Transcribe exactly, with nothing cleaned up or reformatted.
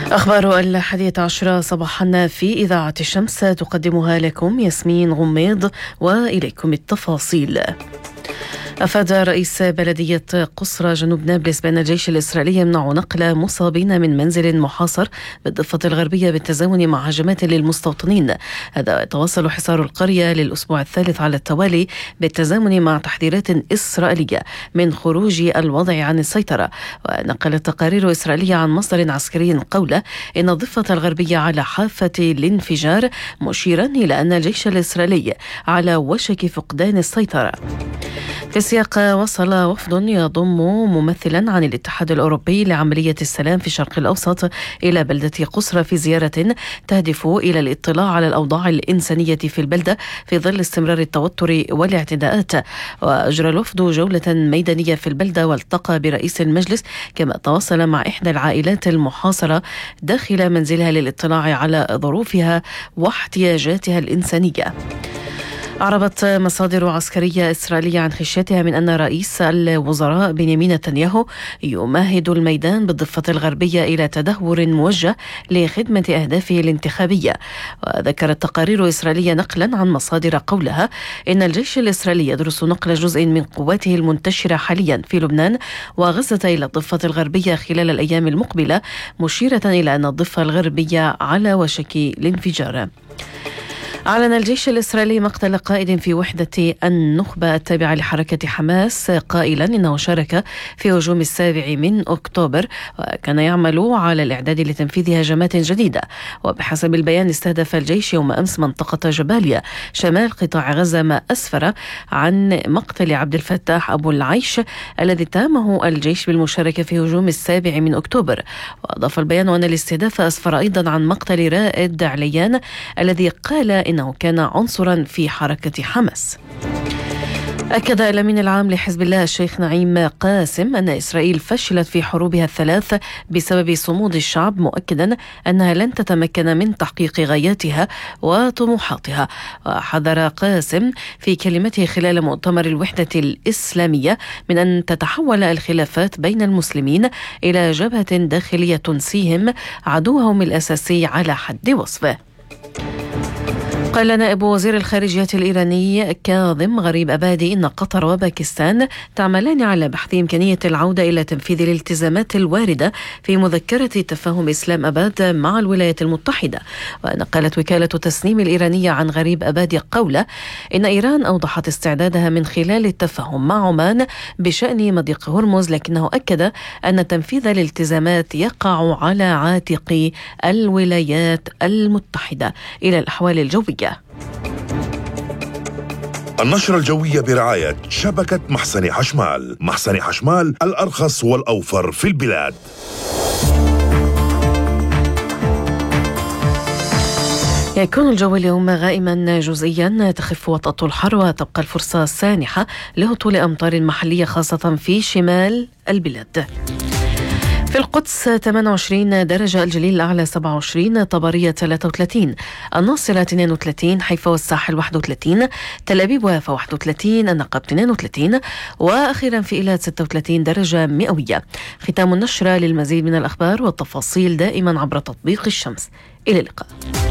أخبار الحادية عشرة صباحا في إذاعة الشمس تقدمها لكم ياسمين غميض، وإليكم التفاصيل. أفاد رئيس بلدية قصرى جنوب نابلس بأن الجيش الإسرائيلي يمنع نقل مصابين من منزل محاصر بالضفة الغربية بالتزامن مع هجمات للمستوطنين. هذا يتواصل حصار القرية للأسبوع الثالث على التوالي بالتزامن مع تحذيرات إسرائيلية من خروج الوضع عن السيطرة. ونقلت تقارير إسرائيلية عن مصدر عسكري قوله إن الضفة الغربية على حافة الانفجار، مشيرا إلى أن الجيش الإسرائيلي على وشك فقدان السيطرة. في السياق، وصل وفد يضم ممثلا عن الاتحاد الأوروبي لعملية السلام في الشرق الأوسط إلى بلدة قصرى في زيارة تهدف إلى الاطلاع على الأوضاع الإنسانية في البلدة في ظل استمرار التوتر والاعتداءات. وأجرى الوفد جولة ميدانية في البلدة والتقى برئيس المجلس، كما تواصل مع إحدى العائلات المحاصرة داخل منزلها للاطلاع على ظروفها واحتياجاتها الإنسانية. أعربت مصادر عسكرية إسرائيلية عن خشيتها من أن رئيس الوزراء بنيامين نتنياهو يمهد الميدان بالضفة الغربية إلى تدهور موجه لخدمة أهدافه الانتخابية. وذكرت تقارير إسرائيلية نقلا عن مصادر قولها إن الجيش الإسرائيلي يدرس نقل جزء من قواته المنتشرة حاليا في لبنان وغزة إلى الضفة الغربية خلال الأيام المقبلة، مشيرة إلى أن الضفة الغربية على وشك الانفجار. أعلن الجيش الإسرائيلي مقتل قائد في وحدة النخبة التابعة لحركة حماس، قائلا إنه شارك في هجوم السابع من أكتوبر وكان يعمل على الإعداد لتنفيذ هجمات جديدة. وبحسب البيان، استهدف الجيش يوم أمس منطقة جباليا شمال قطاع غزة، ما أسفر عن مقتل عبد الفتاح أبو العيش الذي اتهمه الجيش بالمشاركة في هجوم السابع من أكتوبر. وأضاف البيان أن الاستهداف أسفر أيضا عن مقتل رائد عليان الذي قال إنه كان عنصرا في حركة حماس. أكد الأمين العام لحزب الله الشيخ نعيم قاسم أن إسرائيل فشلت في حروبها الثلاث بسبب صمود الشعب، مؤكدا أنها لن تتمكن من تحقيق غاياتها وطموحاتها. وحذر قاسم في كلمته خلال مؤتمر الوحدة الإسلامية من أن تتحول الخلافات بين المسلمين إلى جبهة داخلية تنسيهم عدوهم الأساسي على حد وصفه. قال نائب وزير الخارجية الإيراني كاظم غريب أبادي إن قطر وباكستان تعملان على بحث إمكانية العودة إلى تنفيذ الالتزامات الواردة في مذكرة تفاهم إسلام أباد مع الولايات المتحدة. ونقلت وكالة تسنيم الإيرانية عن غريب أبادي قوله إن إيران أوضحت استعدادها من خلال التفاهم مع عمان بشأن مضيق هرمز، لكنه أكد أن تنفيذ الالتزامات يقع على عاتق الولايات المتحدة. إلى الأحوال الجوية. النشرة الجوية برعاية شبكة محسن حشمال. محسن حشمال، الأرخص والأوفر في البلاد. يكون الجو اليوم غائما جزئيا، تخف وطأة الحر وتبقى الفرصة سانحة لهطول أمطار محلية خاصة في شمال البلاد. في القدس ثمانية وعشرين درجة، الجليل الأعلى سبعة وعشرين، طبرية ثلاثة وثلاثين، الناصرة اثنين وثلاثين، حيفا والساحل واحد وثلاثين، تل أبيب ويافا واحد وثلاثين، النقب اثنين وثلاثين، وأخيرا في إيلات ستة وثلاثين درجة مئوية. ختام النشرة. للمزيد من الأخبار والتفاصيل دائما عبر تطبيق الشمس. إلى اللقاء.